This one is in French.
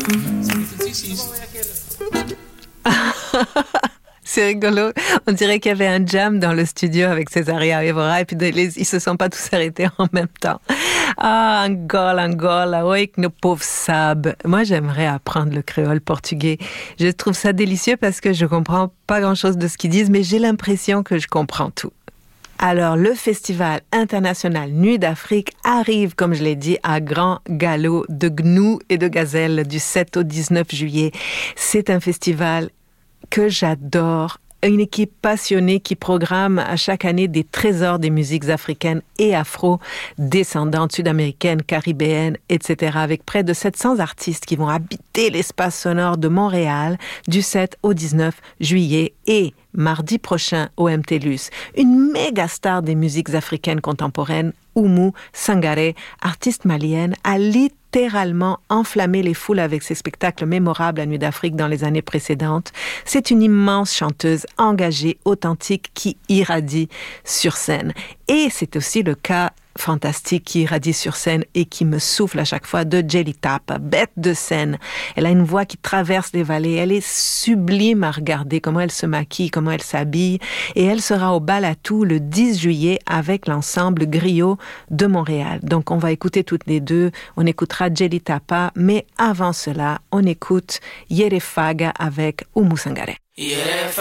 C'est rigolo. On dirait qu'il y avait un jam dans le studio avec Césaria Évora et puis ils se sont pas tous arrêtés en même temps. Ah, Angola, oi que nos pauvres sabes. Moi, j'aimerais apprendre le créole portugais. Je trouve ça délicieux parce que je comprends pas grand-chose de ce qu'ils disent, mais j'ai l'impression que je comprends tout. Alors, le Festival international Nuit d'Afrique arrive, comme je l'ai dit, à grand galop de gnous et de gazelles du 7 au 19 juillet. C'est un festival que j'adore. Une équipe passionnée qui programme à chaque année des trésors des musiques africaines et afro-descendantes, sud-américaines, caribéennes, etc. avec près de 700 artistes qui vont habiter l'espace sonore de Montréal du 7 au 19 juillet et mardi prochain au MTLUS. Une méga star des musiques africaines contemporaines, Oumou Sangaré, artiste malienne, a littéralement enflammé les foules avec ses spectacles mémorables à Nuit d'Afrique dans les années précédentes. C'est une immense chanteuse engagée, authentique, qui irradie sur scène. Et c'est aussi le cas fantastique qui irradie sur scène et qui me souffle à chaque fois de Jelly Tapa, bête de scène. Elle a une voix qui traverse les vallées. Elle est sublime à regarder, comment elle se maquille, comment elle s'habille. Et elle sera au Balatou le 10 juillet avec l'ensemble Griot de Montréal. Donc, on va écouter toutes les deux. On écoutera Jelly Tapa, mais avant cela, on écoute Yerefaga avec Oumou Sangaré.